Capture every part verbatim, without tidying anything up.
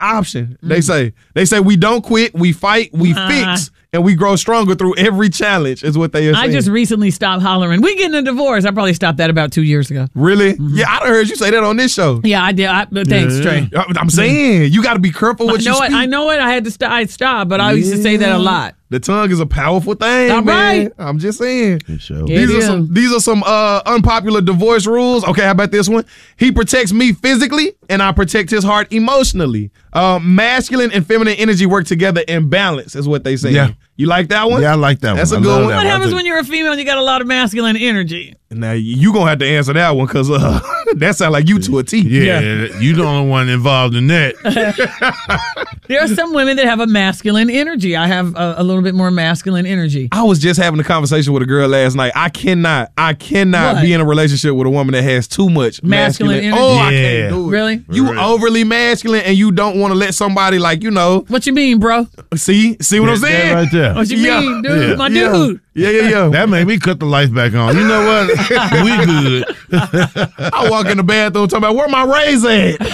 option. Mm. They say they say we don't quit, we fight, we uh, fix, and we grow stronger through every challenge. Is what they are saying. I just recently stopped hollering. We getting a divorce. I probably stopped that about two years ago. Really? Mm-hmm. Yeah, I done heard you say that on this show. Yeah, I did. I, but thanks, yeah. Trey. I'm saying you got to be careful what I know you it. speak. I know it. I had to st- I stop, but I yeah. used to say that a lot. The tongue is a powerful thing, All man. right. I'm just saying. Sure. These are some these are some uh, unpopular divorce rules. Okay, how about this one? He protects me physically, and I protect his heart emotionally. Uh, masculine and feminine energy work together in balance, is what they say. Yeah. You like that one? Yeah, I like that That's one. That's a good one. What happens when you're a female and you got a lot of masculine energy? Now, you going to have to answer that one because uh, that sounds like you to a T. Yeah, yeah. You the only one involved in that. There are some women that have a masculine energy. I have a, a little bit more masculine energy. I was just having a conversation with a girl last night. I cannot, I cannot what? be in a relationship with a woman that has too much masculine, masculine energy. Oh, yeah. I can't do it. Really? You really? overly masculine and you don't want to let somebody like, you know. What you mean, bro? See? See what yeah, I'm saying? Right there. What you Yeah. mean, dude? Yeah. My Yeah. dude. Yeah, yeah, yeah. That made me cut the lights back on. You know what? We good. I walk in the bathroom talking about where my razor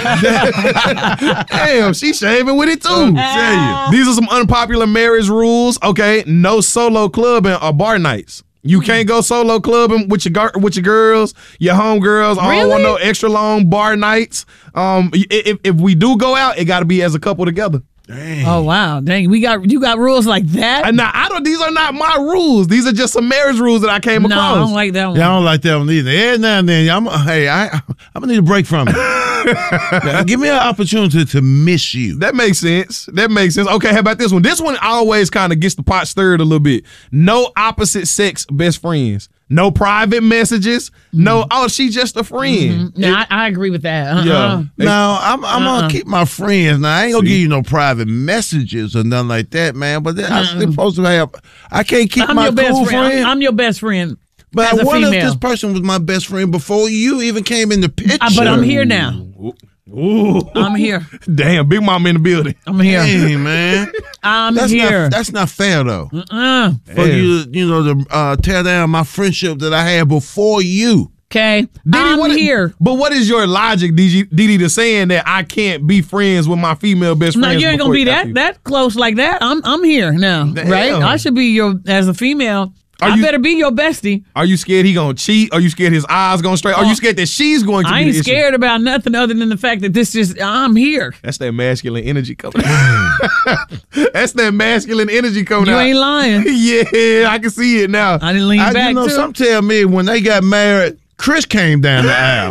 at. Damn, she shaving with it too. Tell you. These are some unpopular marriage rules. Okay, no solo clubbing or bar nights. You can't go solo clubbing with your gar- with your girls, your homegirls. I Really? don't want no extra long bar nights. Um, if if we do go out, it got to be as a couple together. Dang. Oh wow, dang! We got you got rules like that. And now I don't. These are not my rules. These are just some marriage rules that I came no, across. I don't like that one. Yeah, I don't like that one either. Every now and then, I'm hey, I I'm gonna need a break from it. Now, give me an opportunity to miss you. That makes sense. That makes sense. Okay, how about this one? This one always kind of gets the pot stirred a little bit. No opposite sex best friends. No private messages. Mm-hmm. No, oh, she's just a friend. Mm-hmm. No, I, I agree with that. Uh-uh. Yeah. Now, I'm I'm Uh-uh. gonna keep my friends. Now, I ain't gonna See? give you no private messages or nothing like that, man. But I'm still supposed to have. I can't keep I'm my your best cool friend. friend. I'm, I'm your best friend. but as a what if female. this person was my best friend before you even came in the picture? Uh, but I'm here now. Ooh. I'm here. Damn, Big Mama in the building. I'm here. Hey, man. I'm That's here. not that's not fair though. Uh-uh. For you, you know, to uh, tear down my friendship that I had before you. Okay, Didi, I'm what is- here. But what is your logic, Didi, Didi, to saying that I can't be friends with my female best No, friends? you ain't gonna before be you got that people? that close like that. I'm I'm here now, Damn. right? I should be your as a female. Are I you- better be your bestie. Are you scared he gonna cheat? Are you scared his eyes gonna straight? Are you scared that she's going to I be ain't the issue? scared about nothing other than the fact that this just I'm here. That's that masculine energy coming out. That's that masculine energy coming You out. ain't lying. Yeah, I can see it now. I didn't lean I, back you know, too. some tell me when they got married, Chris came down the aisle.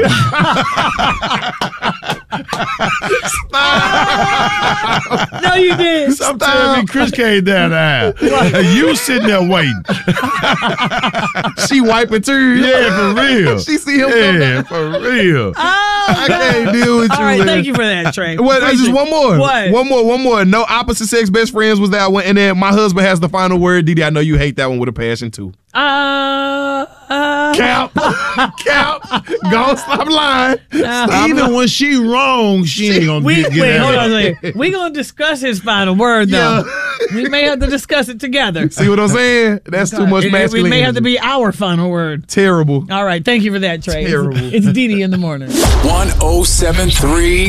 No, you did. Some tell me Chris came down the aisle. You sitting there waiting. She wiping tears. Yeah, for real. She see him come Yeah, down. for real. Oh, I can't deal with all you. right, man. thank you for that, Trey. Well, that's just one more. What? One more, one more. No opposite sex best friends was that one. And then my husband has the final word. Didi, I know you hate that one with a passion too. Uh, uh, Cap. Cap. Go stop lying. Stop Even lying. when she wrong, she ain't gonna we get, get wait, at hold it. on a second. We gonna discuss his final word though. Yeah. We may have to discuss it together. See what I'm saying? That's too much It- it- masculine It may have to energy. be our final word. Terrible. All right, thank you for that, Trey. Terrible. It's, it's Didi in the morning. one oh seven point three